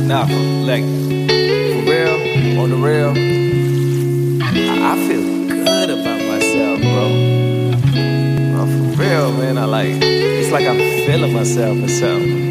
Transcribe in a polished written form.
Nah, for real, on the real, I feel good about myself, bro. For real, man. It's like I'm feeling myself or something.